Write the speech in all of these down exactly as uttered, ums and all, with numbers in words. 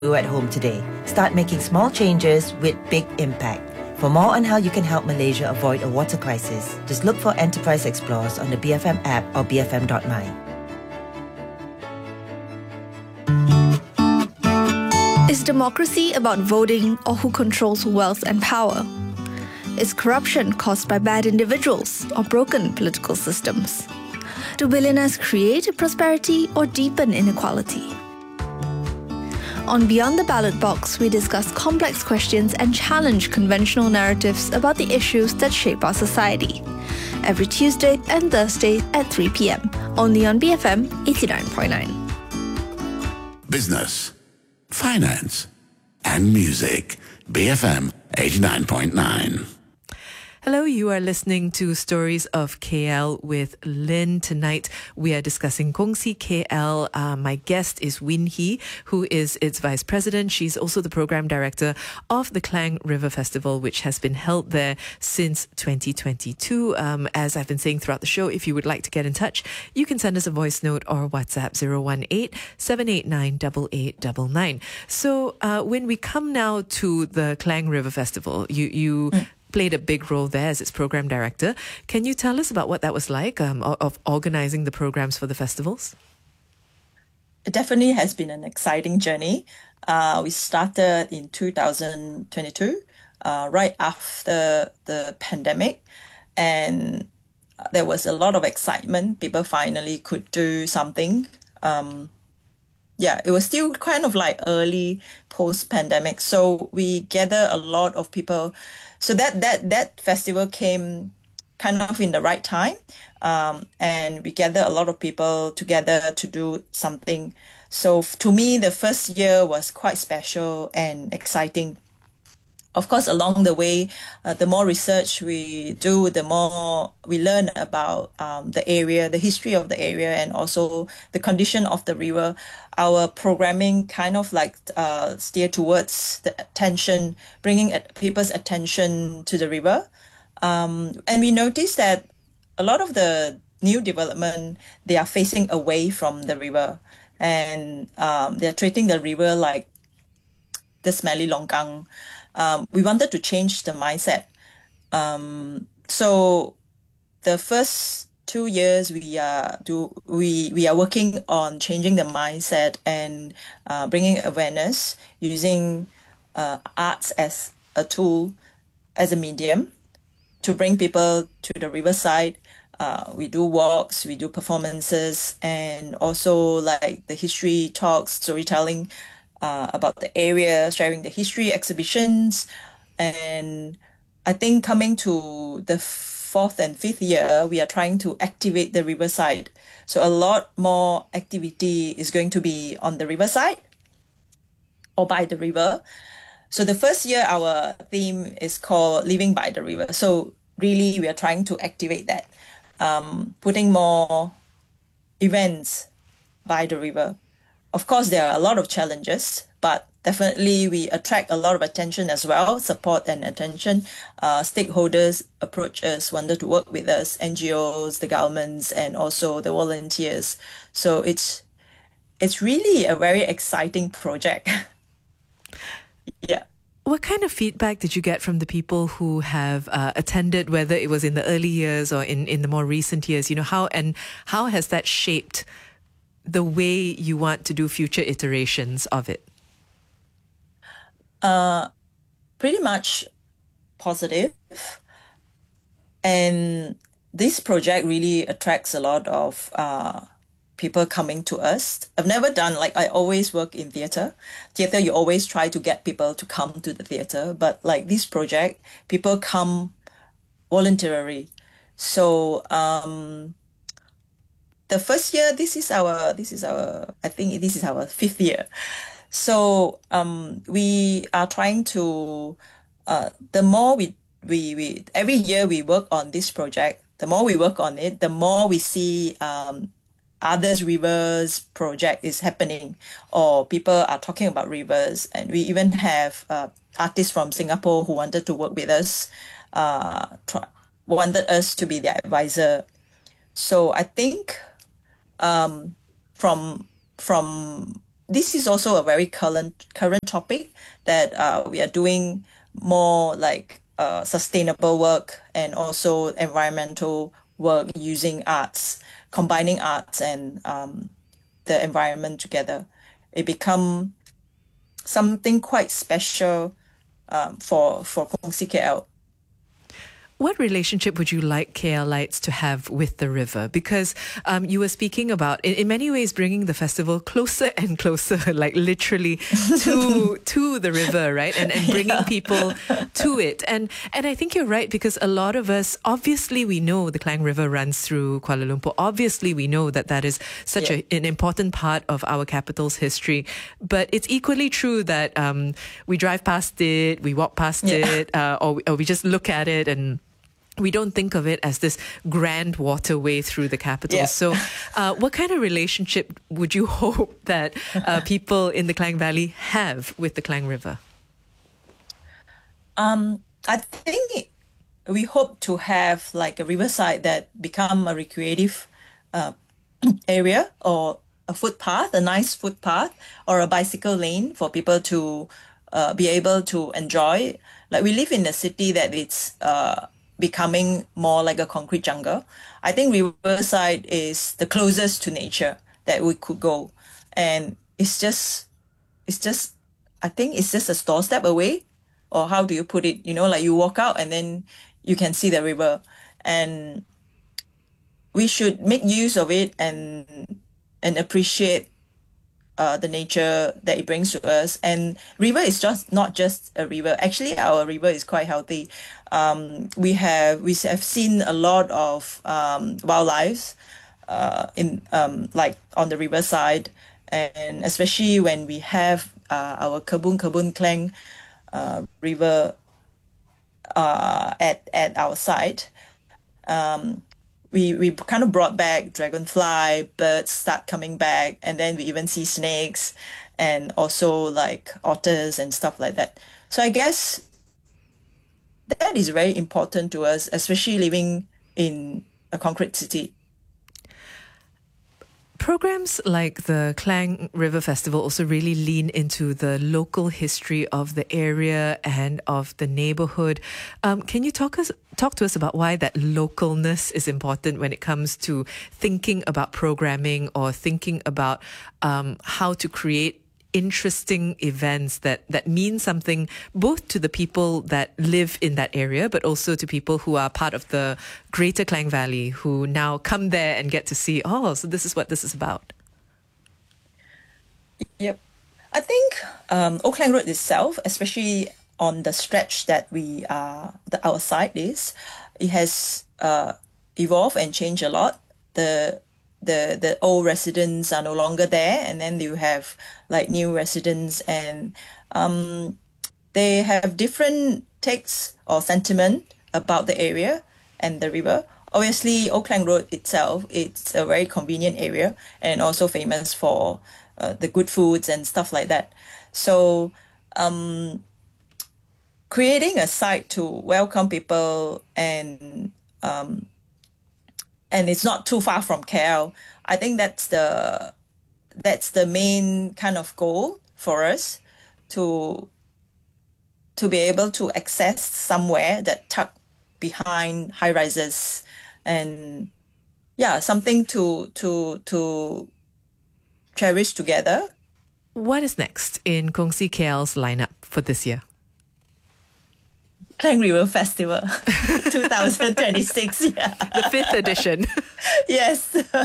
you at home today. Start making small changes with big impact. For more on how you can help Malaysia avoid a water crisis, just look for Enterprise Explorers on the B F M app or b f m dot my. Is democracy about voting or who controls wealth and power? Is corruption caused by bad individuals or broken political systems? Do billionaires create prosperity or deepen inequality? On Beyond the Ballot Box, we discuss complex questions and challenge conventional narratives about the issues that shape our society. Every Tuesday and Thursday at three p.m. only on B F M eighty-nine point nine. Business, finance, and music. B F M eighty-nine point nine. Hello, you are listening to Stories of K L with Lynn. Tonight, we are discussing Kongsi K L. Uh, my guest is Win Hee, who is its vice president. She's also the program director of the Klang River Festival, which has been held there since twenty twenty-two. Um, as I've been saying throughout the show, if you would like to get in touch, you can send us a voice note or WhatsApp zero one eight, seven eight nine, eight eight nine nine. So uh, when we come now to the Klang River Festival, you... you mm. played a big role there as its program director. Can you tell us about what that was like um, of organising the programs for the festivals? It definitely has been an exciting journey. Uh, we started in two thousand twenty-two, uh, right after the pandemic, and there was a lot of excitement. People finally could do something. Um, yeah, it was still kind of like early post-pandemic, so we gather a lot of people. So that that that festival came kind of in the right time, um, and we gathered a lot of people together to do something. So to me, the first year was quite special and exciting. Of course, along the way, uh, the more research we do, the more we learn about um, the area, the history of the area, and also the condition of the river. Our programming kind of like uh, steer towards the attention, bringing at people's attention to the river. Um, and we noticed that a lot of the new development, they are facing away from the river, and um, they're treating the river like the smelly longkang. Um, we wanted to change the mindset. Um, so the first two years we are do we we are working on changing the mindset and uh, bringing awareness using uh, arts as a tool, as a medium to bring people to the riverside. Uh, we do walks, we do performances, and also like the history talks, storytelling. Uh, about the area, sharing the history, exhibitions. And I think coming to the fourth and fifth year, we are trying to activate the riverside. So a lot more activity is going to be on the riverside or by the river. So the first year, our theme is called Living by the River. So really, we are trying to activate that, um, putting more events by the river. Of course, there are a lot of challenges, but definitely we attract a lot of attention as well, support and attention. Uh, stakeholders approach us, wanted to work with us, N G Os, the governments, and also the volunteers. So it's it's really a very exciting project. Yeah. What kind of feedback did you get from the people who have uh, attended, whether it was in the early years or in, in the more recent years? You know, how and how has that shaped the way you want to do future iterations of it? Uh, pretty much positive. And this project really attracts a lot of uh, people coming to us. I've never done, like I always work in theatre. Theatre, you always try to get people to come to the theatre. But like this project, people come voluntarily. So, um, the first year, this is our, this is our, I think this is our fifth year. So um, we are trying to, uh, the more we, we, we, every year we work on this project, the more we work on it, the more we see um, others rivers project is happening, or people are talking about rivers. And we even have uh, artists from Singapore who wanted to work with us, uh, try, wanted us to be their advisor. So I think Um, from from this is also a very current current topic that uh, we are doing more like uh, sustainable work and also environmental work using arts, combining arts and um, the environment together. It become something quite special um, for for Kongsi K L. What relationship would you like K Lites to have with the river? Because um, you were speaking about, in, in many ways, bringing the festival closer and closer, like literally to to the river, right? And and bringing yeah. people to it. And and I think you're right, because a lot of us, obviously we know the Klang River runs through Kuala Lumpur. Obviously we know that that is such yeah. a, an important part of our capital's history. But it's equally true that um, we drive past it, we walk past yeah. it, uh, or, or we just look at it and we don't think of it as this grand waterway through the capital. Yeah. So uh, what kind of relationship would you hope that uh, people in the Klang Valley have with the Klang River? Um, I think we hope to have like a riverside that become a recreative uh, area, or a footpath, a nice footpath, or a bicycle lane for people to uh, be able to enjoy. Like, we live in a city that it's uh, becoming more like a concrete jungle. I think riverside is the closest to nature that we could go, and it's just, it's just, I think it's just a store step away, or how do you put it? You know, like you walk out and then you can see the river, and we should make use of it and and appreciate Uh, the nature that it brings to us. And river is just not just a river. Actually, our river is quite healthy. Um, we have we have seen a lot of um, wildlife uh, in um, like on the riverside, and especially when we have uh, our Kebun Kebun Klang uh, river uh, at at our site. Um, We we kind of brought back dragonfly, birds start coming back, and then we even see snakes and also like otters and stuff like that. So I guess that is very important to us, especially living in a concrete city. Programs like the Klang River Festival also really lean into the local history of the area and of the neighborhood. Um, can you talk us talk to us about why that localness is important when it comes to thinking about programming, or thinking about um, how to create interesting events that, that mean something both to the people that live in that area, but also to people who are part of the greater Klang Valley, who now come there and get to see, oh, so this is what this is about. Yep. I think um, Old Klang Road itself, especially on the stretch that we are, the, our site is, it has uh, evolved and changed a lot. The the the old residents are no longer there, and then you have like new residents, and um, they have different takes or sentiment about the area and the river. Obviously, Old Klang Road itself, it's a very convenient area and also famous for uh, the good foods and stuff like that. So um, creating a site to welcome people, and um, and it's not too far from K L. I think that's the that's the main kind of goal for us, to to be able to access somewhere that tucked behind high rises, and yeah, something to to to cherish together. What is next in Kongsi K L's lineup for this year? Klang River Festival twenty twenty-six, yeah. The fifth edition. Yes.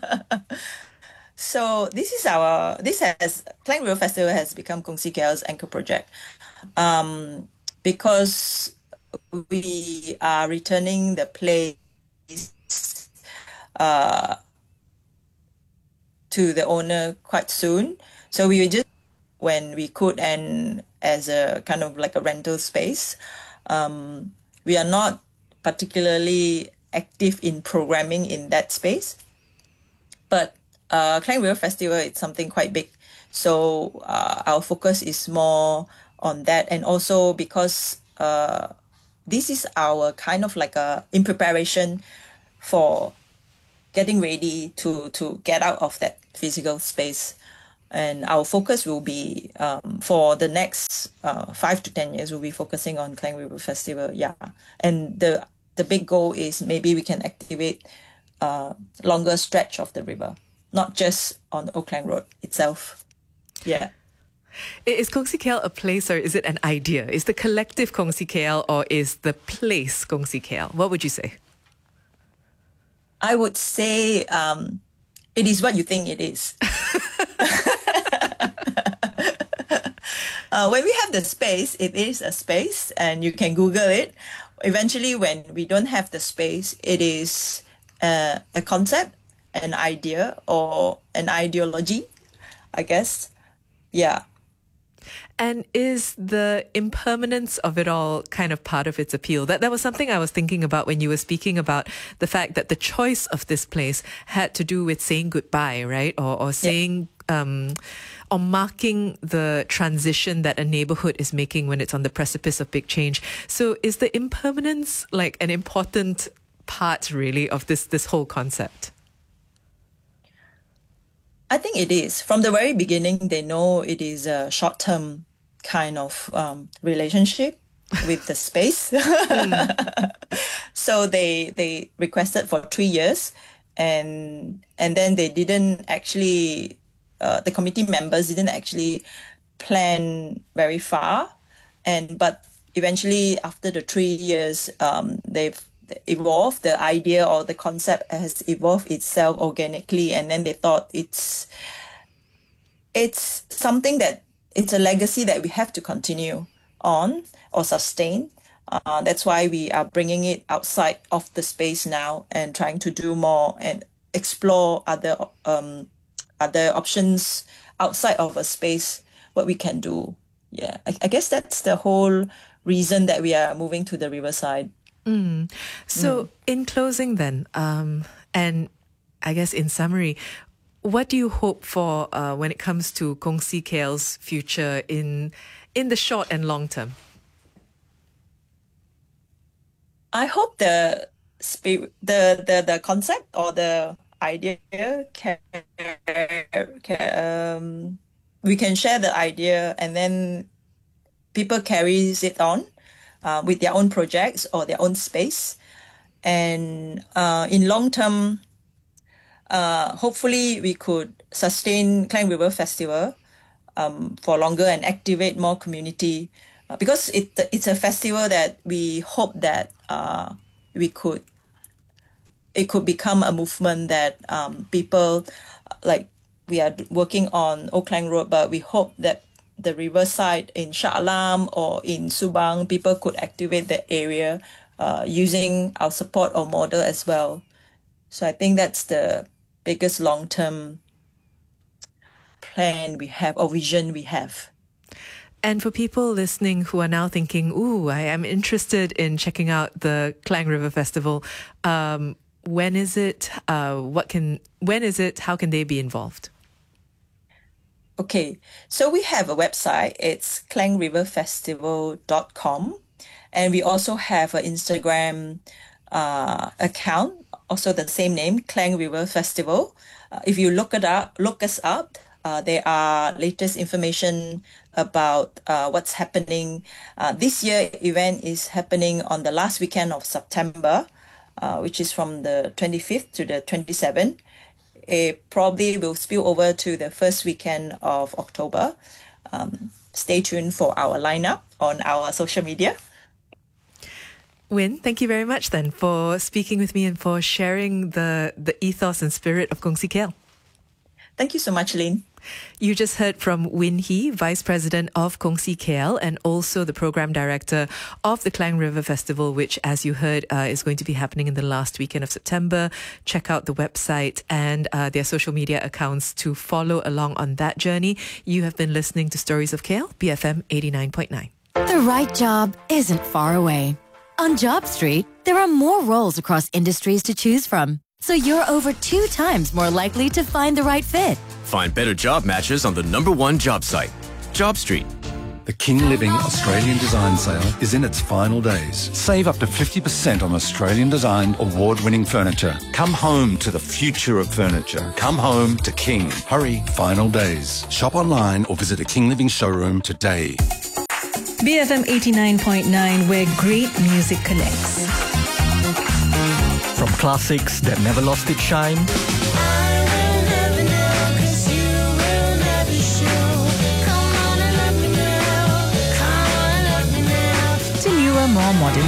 So this is our, this has, Klang River Festival has become Kongsi K L's anchor project. Um, because we are returning the place uh, to the owner quite soon. So we just, when we could, and as a kind of like a rental space. Um, we are not particularly active in programming in that space, but uh, Klang River Festival is something quite big. So uh, our focus is more on that, and also because uh, this is our kind of like a in preparation for getting ready to to get out of that physical space. And our focus will be, um, for the next uh, five to ten years, we'll be focusing on Klang River Festival. Yeah. And the the big goal is maybe we can activate a longer stretch of the river, not just on Old Klang Road itself. Yeah. Is Kongsi K L a place or is it an idea? Is the collective Kongsi K L or is the place Kongsi K L? What would you say? I would say um, it is what you think it is. uh, when we have the space, it is a space and you can Google it. Eventually, when we don't have the space, it is uh, a concept, an idea, or an ideology, I guess. Yeah. And is the impermanence of it all kind of part of its appeal? That that was something I was thinking about when you were speaking about the fact that the choice of this place had to do with saying goodbye, right? Or or saying yeah. um, or marking the transition that a neighborhood is making when it's on the precipice of big change. So is the impermanence like an important part really of this this whole concept? I think it is. From the very beginning, they know it is a short-term kind of um, relationship with the space. mm. So they they requested for three years, and and then they didn't actually, uh, the committee members didn't actually plan very far, and but eventually after the three years, um, they've evolved, the idea or the concept has evolved itself organically, and then they thought it's it's something that it's a legacy that we have to continue on or sustain. Uh, that's why we are bringing it outside of the space now and trying to do more and explore other um, other options outside of a space, what we can do. Yeah, I, I guess that's the whole reason that we are moving to the riverside. Mm. So, mm. in closing, then, um, and I guess in summary, what do you hope for uh, when it comes to Kongsi K L's future in in the short and long term? I hope the spirit, the, the the concept or the idea can, can um, we can share the idea and then people carries it on. Uh, with their own projects or their own space. And uh, in long term, uh, hopefully we could sustain Klang River Festival um, for longer and activate more community. Uh, because it it's a festival that we hope that uh, we could, it could become a movement that um, people, like we are working on Old Klang Road, but we hope that the riverside in Shah Alam or in Subang, people could activate the area uh, using our support or model as well. So I think that's the biggest long-term plan we have or vision we have. And for people listening who are now thinking, ooh, I am interested in checking out the Klang River Festival, um, when is it? Uh, what can? When is it? How can they be involved? Okay, so we have a website. It's klang river festival dot com. And we also have an Instagram uh, account, also the same name, Klang River Festival. Uh, if you look it up, look us up, uh, there are latest information about uh, what's happening. Uh, this year event is happening on the last weekend of September, uh, which is from the twenty-fifth to the twenty-seventh. It probably will spill over to the first weekend of October. Um, stay tuned for our lineup on our social media. Win, thank you very much then for speaking with me and for sharing the, the ethos and spirit of Kongsi K L. Thank you so much, Lynn. You just heard from Win Hee, Vice President of Kongsi K L and also the Program Director of the Klang River Festival, which, as you heard, uh, is going to be happening in the last weekend of September. Check out the website and uh, their social media accounts to follow along on that journey. You have been listening to Stories of K L, B F M eighty-nine point nine. The right job isn't far away. On Job Street, there are more roles across industries to choose from, so you're over two times more likely to find the right fit. Find better job matches on the number one job site, Job Street. The King Living Australian Design Sale is in its final days. Save up to fifty percent on Australian designed award-winning furniture. Come home to the future of furniture. Come home to King. Hurry, final days. Shop online or visit a King Living showroom today. B F M eighty-nine point nine, where great music connects. From classics that never lost its shine To newer, more modern